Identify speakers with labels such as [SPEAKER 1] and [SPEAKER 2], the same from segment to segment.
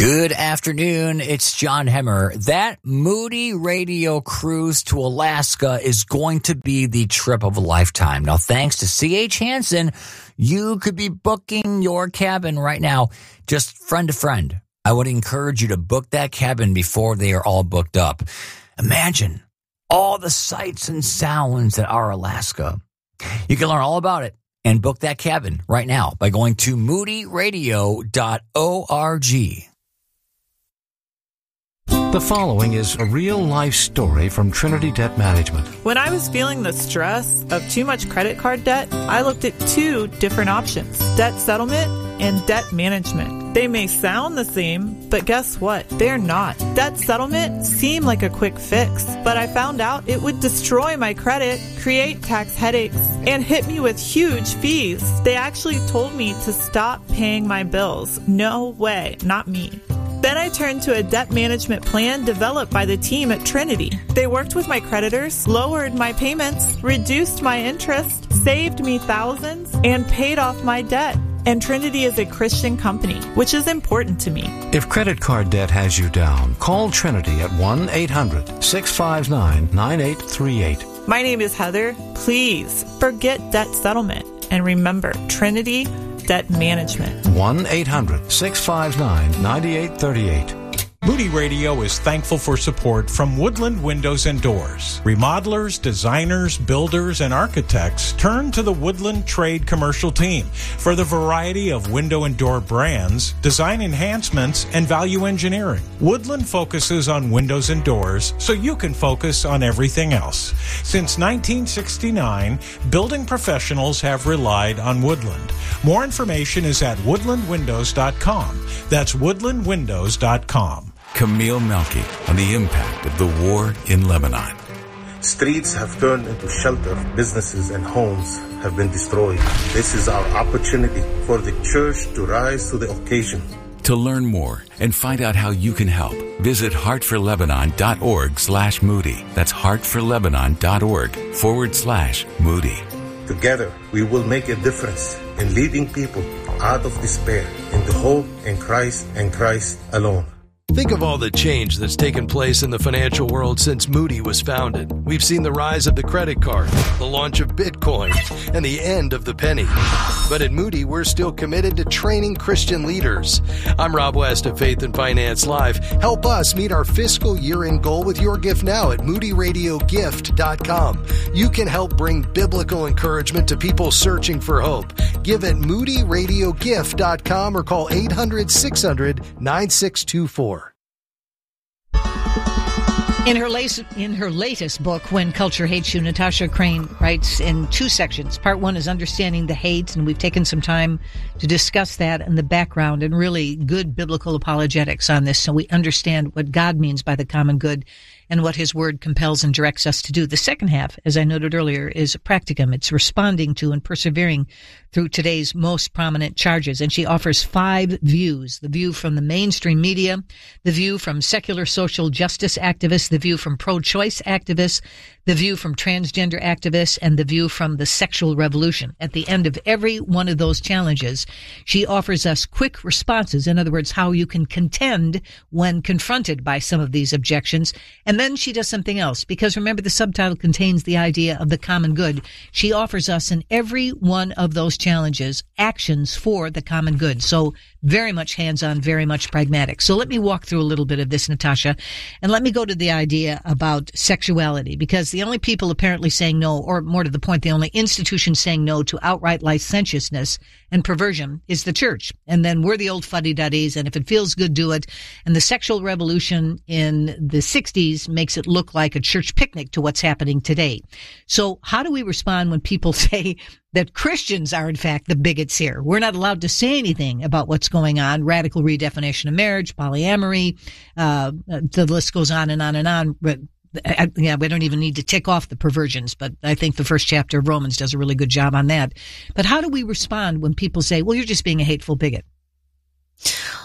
[SPEAKER 1] Good afternoon. It's John Hemmer. That Moody Radio cruise to Alaska is going to be the trip of a lifetime. Now, thanks to C.H. Hansen, you could be booking your cabin right now, just friend to friend. I would encourage you to book that cabin before they are all booked up. Imagine all the sights and sounds that are Alaska. You can learn all about it and book that cabin right now by going to moodyradio.org.
[SPEAKER 2] The following is a real-life story from Trinity Debt Management.
[SPEAKER 3] When I was feeling the stress of too much credit card debt, I looked at two different options: debt settlement and debt management. They may sound the same, but guess what? They're not. Debt settlement seemed like a quick fix, but I found out it would destroy my credit, create tax headaches, and hit me with huge fees. They actually told me to stop paying my bills. No way, not me. Then I turned to a debt management plan developed by the team at Trinity. They worked with my creditors, lowered my payments, reduced my interest, saved me thousands, and paid off my debt. And Trinity is a Christian company, which is important to me.
[SPEAKER 2] If credit card debt has you down, call Trinity at 1-800-659-9838.
[SPEAKER 3] My name is Heather. Please forget debt settlement. And remember, Trinity Debt Management.
[SPEAKER 2] 1-800-659-9838.
[SPEAKER 4] Moody Radio is thankful for support from Woodland Windows and Doors. Remodelers, designers, builders, and architects turn to the Woodland Trade Commercial Team for the variety of window and door brands, design enhancements, and value engineering. Woodland focuses on windows and doors so you can focus on everything else. Since 1969, building professionals have relied on Woodland. More information is at woodlandwindows.com. That's woodlandwindows.com.
[SPEAKER 5] Camille Melky on the impact of the war in Lebanon.
[SPEAKER 6] Streets have turned into shelter. Businesses and homes have been destroyed. This is our opportunity for the church to rise to the occasion.
[SPEAKER 5] To learn more and find out how you can help, visit heartforlebanon.org/Moody. That's heartforlebanon.org/Moody.
[SPEAKER 6] Together, we will make a difference in leading people out of despair into hope in Christ and Christ alone.
[SPEAKER 7] Think of all the change that's taken place in the financial world since Moody was founded. We've seen the rise of the credit card, the launch of Bitcoin, and the end of the penny. But at Moody, we're still committed to training Christian leaders. I'm Rob West of Faith and Finance Live. Help us meet our fiscal year-end goal with your gift now at moodyradiogift.com. You can help bring biblical encouragement to people searching for hope. Give at moodyradiogift.com or call 800-600-9624.
[SPEAKER 8] In her latest book, When Culture Hates You, Natasha Crain writes in two sections. Part one is understanding the hate, and we've taken some time to discuss that and the background and really good biblical apologetics on this so we understand what God means by the common good and what his word compels and directs us to do. The second half, as I noted earlier, is practicum. It's responding to and persevering through today's most prominent charges. And she offers 5 views: the view from the mainstream media, the view from secular social justice activists, the view from pro-choice activists, the view from transgender activists, and the view from the sexual revolution. At the end of every one of those challenges, she offers us quick responses. In other words, how you can contend when confronted by some of these objections. And then she does something else, because remember, the subtitle contains the idea of the common good. She offers us in every one of those challenges actions for the common good. So very much hands-on, very much pragmatic. So let me walk through a little bit of this, Natasha, and let me go to the idea about sexuality, because the only people apparently saying no, or more to the point, the only institution saying no to outright licentiousness and perversion is the church. And then we're the old fuddy-duddies, and if it feels good, do it. And the sexual revolution in the 60s makes it look like a church picnic to what's happening today. So how do we respond when people say that Christians are, in fact, the bigots here? We're not allowed to say anything about what's going on. Radical redefinition of marriage, polyamory, the list goes on and on and on. But yeah, we don't even need to tick off the perversions, but I think the first chapter of Romans does a really good job on that. But how do we respond when people say, well, you're just being a hateful bigot?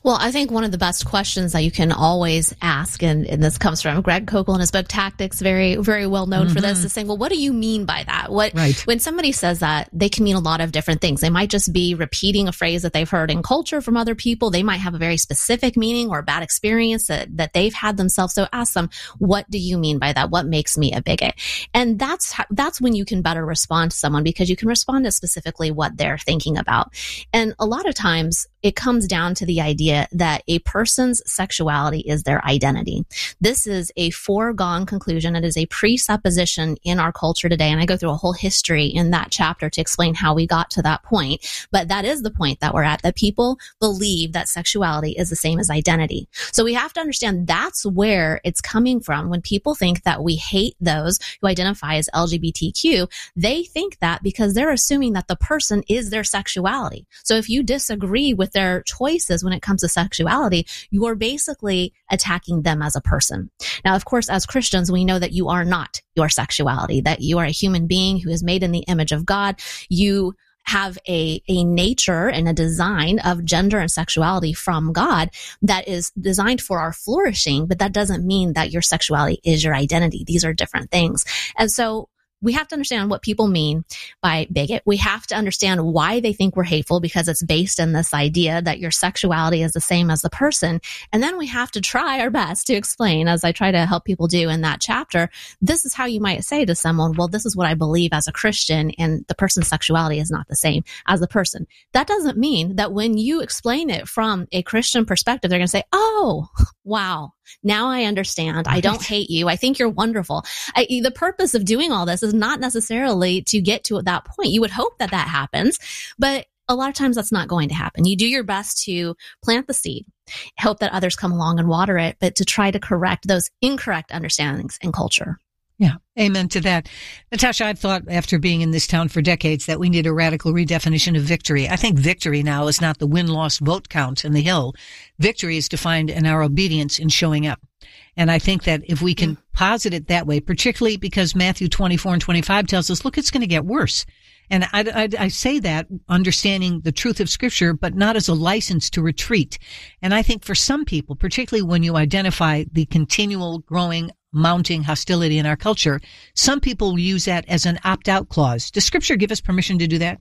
[SPEAKER 9] Well, I think one of the best questions that you can always ask, and this comes from Greg Koukl in his book Tactics, very, very well known for this, is saying, well, what do you mean by that? When somebody says that, they can mean a lot of different things. They might just be repeating a phrase that they've heard in culture from other people. They might have a very specific meaning or a bad experience that they've had themselves. So ask them, what do you mean by that? What makes me a bigot? And that's when you can better respond to someone, because you can respond to specifically what they're thinking about. And a lot of times it comes down to the idea that a person's sexuality is their identity. This is a foregone conclusion. It is a presupposition in our culture today. And I go through a whole history in that chapter to explain how we got to that point. But that is the point that we're at, that people believe that sexuality is the same as identity. So we have to understand that's where it's coming from. When people think that we hate those who identify as LGBTQ, they think that because they're assuming that the person is their sexuality. So if you disagree with their choices when it comes to sexuality, you're basically attacking them as a person. Now, of course, as Christians, we know that you are not your sexuality, that you are a human being who is made in the image of God. You have a nature and a design of gender and sexuality from God that is designed for our flourishing, but that doesn't mean that your sexuality is your identity. These are different things. And so we have to understand what people mean by bigot. We have to understand why they think we're hateful, because it's based in this idea that your sexuality is the same as the person. And then we have to try our best to explain, as I try to help people do in that chapter, this is how you might say to someone, well, this is what I believe as a Christian, and the person's sexuality is not the same as the person. That doesn't mean that when you explain it from a Christian perspective, they're going to say, oh, wow, now I understand. I don't hate you. I think you're wonderful. The purpose of doing all this is not necessarily to get to that point. You would hope that that happens, but a lot of times that's not going to happen. You do your best to plant the seed, hope that others come along and water it, but to try to correct those incorrect understandings in culture.
[SPEAKER 8] Yeah, amen to that. Natasha, I've thought after being in this town for decades that we need a radical redefinition of victory. I think victory now is not the win-loss vote count in the Hill. Victory is defined in our obedience in showing up. And I think that if we can posit it that way, particularly because Matthew 24 and 25 tells us, look, it's going to get worse. And I say that understanding the truth of Scripture, but not as a license to retreat. And I think for some people, particularly when you identify the continual growing, mounting hostility in our culture, some people use that as an opt-out clause. Does Scripture give us permission to do that?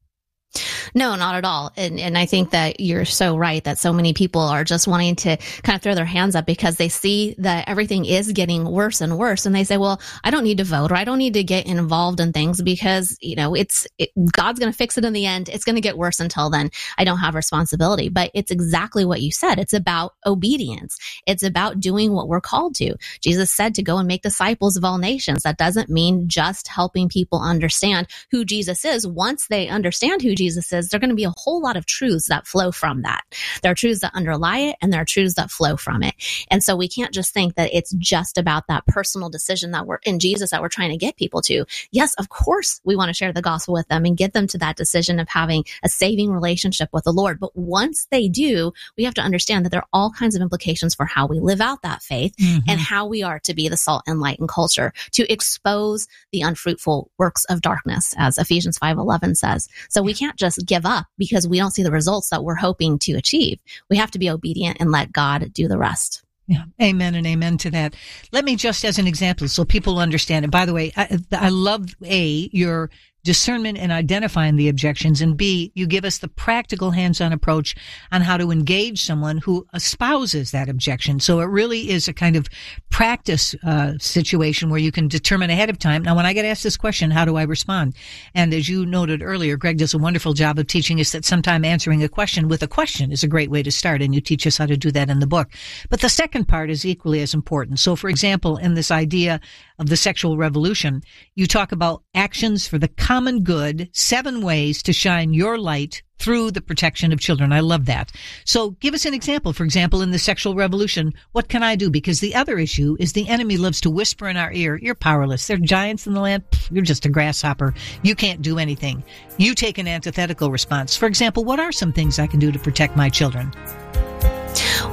[SPEAKER 9] No, not at all. And I think that you're so right that so many people are just wanting to kind of throw their hands up because they see that everything is getting worse and worse. And they say, well, I don't need to vote, or I don't need to get involved in things because, you know, God's going to fix it in the end. It's going to get worse until then. I don't have responsibility. But it's exactly what you said. It's about obedience. It's about doing what we're called to. Jesus said to go and make disciples of all nations. That doesn't mean just helping people understand who Jesus is. Once they understand who Jesus is, there are going to be a whole lot of truths that flow from that. There are truths that underlie it, and there are truths that flow from it. And so we can't just think that it's just about that personal decision that we're in Jesus that we're trying to get people to. Yes, of course, we want to share the gospel with them and get them to that decision of having a saving relationship with the Lord. But once they do, we have to understand that there are all kinds of implications for how we live out that faith and how we are to be the salt and light in culture, to expose the unfruitful works of darkness, as Ephesians 5:11 says. So we can't just give up because we don't see the results that we're hoping to achieve. We have to be obedient and let God do the rest.
[SPEAKER 8] Yeah. Amen and amen to that. Let me just as an example so people understand. And by the way, I love your discernment and identifying the objections, and B, you give us the practical hands-on approach on how to engage someone who espouses that objection. So it really is a kind of practice situation where you can determine ahead of time. Now, when I get asked this question, how do I respond? And as you noted earlier, Greg does a wonderful job of teaching us that sometimes answering a question with a question is a great way to start, and you teach us how to do that in the book. But the second part is equally as important. So, for example, in this idea of the sexual revolution, you talk about actions for the common good, 7 ways to shine your light through the protection of children. I love that. So give us an example. For example, in the sexual revolution, what can I do? Because the other issue is the enemy loves to whisper in our ear, you're powerless. There are giants in the land. You're just a grasshopper. You can't do anything. You take an antithetical response. For example, what are some things I can do to protect my children?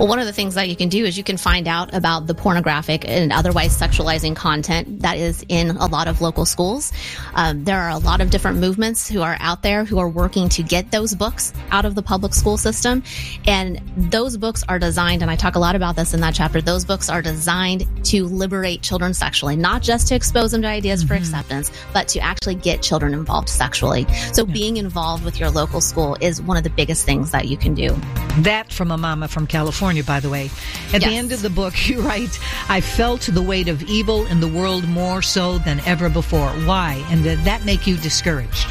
[SPEAKER 9] Well, one of the things that you can do is you can find out about the pornographic and otherwise sexualizing content that is in a lot of local schools. There are a lot of different movements who are out there who are working to get those books out of the public school system. And those books are designed, and I talk a lot about this in that chapter, those books are designed to liberate children sexually, not just to expose them to ideas for acceptance, but to actually get children involved sexually. So being involved with your local school is one of the biggest things that you can do.
[SPEAKER 8] That from a mama from California, by the way. At the end of the book, you write, I felt the weight of evil in the world more so than ever before. Why? And did that make you discouraged?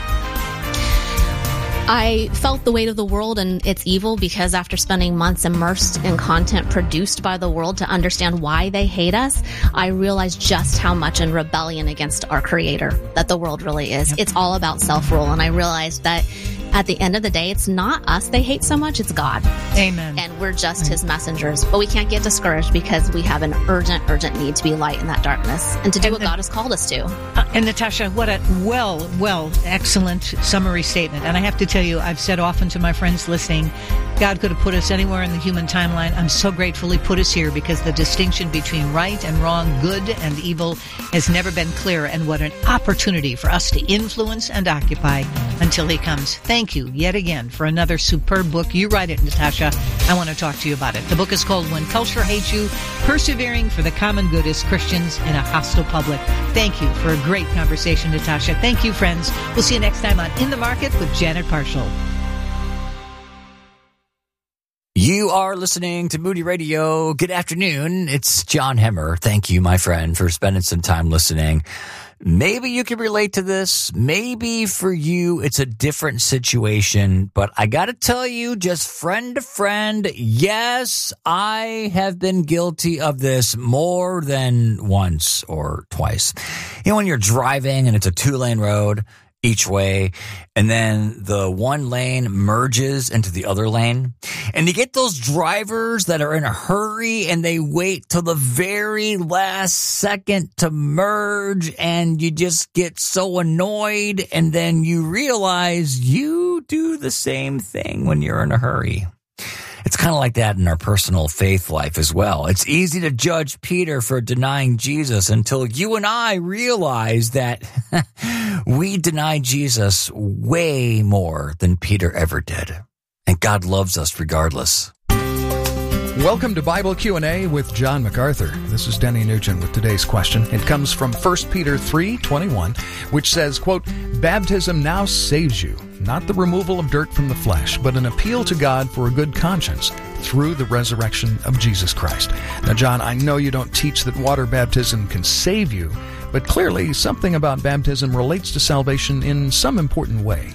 [SPEAKER 9] I felt the weight of the world and its evil because after spending months immersed in content produced by the world to understand why they hate us, I realized just how much in rebellion against our Creator that the world really is. It's all about self-rule. And I realized that at the end of the day, it's not us they hate so much, it's God.
[SPEAKER 8] Amen.
[SPEAKER 9] And we're just His messengers. But we can't get discouraged because we have an urgent need to be light in that darkness and to do what God has called us to.
[SPEAKER 8] And Natasha, what a excellent summary statement. And I have to tell you, I've said often to my friends listening, God could have put us anywhere in the human timeline. I'm so grateful He put us here because the distinction between right and wrong, good and evil has never been clearer. And what an opportunity for us to influence and occupy until He comes. Thank you yet again for another superb book. You write it, Natasha. I want to talk to you about it. The book is called When Culture Hates You, Persevering for the Common Good as Christians in a Hostile Public. Thank you for a great conversation, Natasha. Thank you, friends. We'll see you next time on In the Market with Janet Parshall.
[SPEAKER 1] You are listening to Moody Radio. Good afternoon. It's John Hemmer. Thank you, my friend, for spending some time listening. Maybe you can relate to this. Maybe for you, it's a different situation. But I got to tell you, just friend to friend, yes, I have been guilty of this more than once or twice. You know, when you're driving and it's a 2-lane road each way, and then the one lane merges into the other lane. And you get those drivers that are in a hurry and they wait till the very last second to merge, and you just get so annoyed, and then you realize you do the same thing when you're in a hurry. It's kind of like that in our personal faith life as well. It's easy to judge Peter for denying Jesus until you and I realize that we deny Jesus way more than Peter ever did. And God loves us regardless.
[SPEAKER 10] Welcome to Bible Q&A with John MacArthur. This is Denny Nugent with today's question. It comes from 1 Peter 3:21, which says, quote, baptism now saves you, not the removal of dirt from the flesh, but an appeal to God for a good conscience through the resurrection of Jesus Christ. Now, John, I know you don't teach that water baptism can save you, but clearly something about baptism relates to salvation in some important way.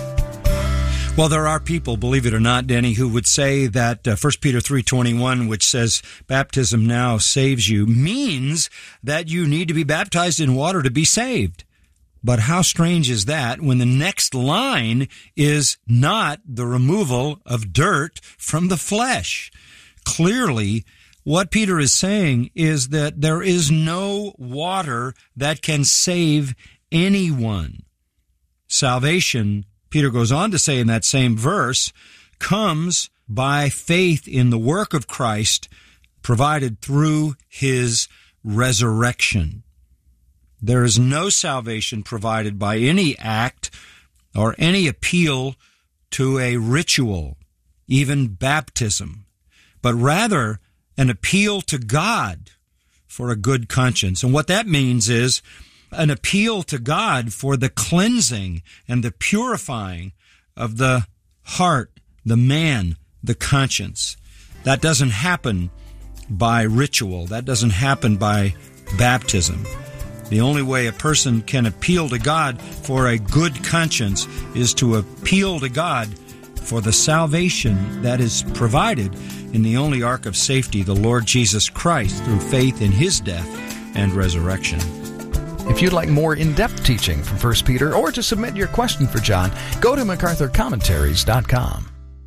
[SPEAKER 11] Well, there are people, believe it or not, Denny, who would say that 1 Peter 3:21, which says baptism now saves you, means that you need to be baptized in water to be saved. But how strange is that when the next line is not the removal of dirt from the flesh? Clearly, what Peter is saying is that there is no water that can save anyone. Salvation, Peter goes on to say in that same verse, comes by faith in the work of Christ provided through His resurrection. There is no salvation provided by any act or any appeal to a ritual, even baptism, but rather an appeal to God for a good conscience. And what that means is an appeal to God for the cleansing and the purifying of the heart, the man, the conscience. That doesn't happen by ritual. That doesn't happen by baptism. The only way a person can appeal to God for a good conscience is to appeal to God for the salvation that is provided in the only ark of safety, the Lord Jesus Christ, through faith in His death and resurrection.
[SPEAKER 10] If you'd like more in-depth teaching from 1 Peter or to submit your question for John, go to MacArthurCommentaries.com.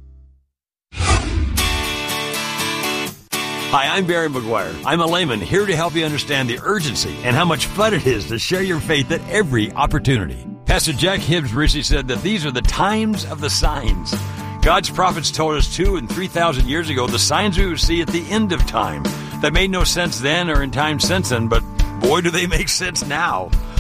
[SPEAKER 12] Hi, I'm Barry McGuire. I'm a layman here to help you understand the urgency and how much fun it is to share your faith at every opportunity. Pastor Jack Hibbs recently said that these are the times of the signs. God's prophets told us 2,000 and 3,000 years ago the signs we would see at the end of time. That made no sense then or in time since then, but boy, do they make sense now.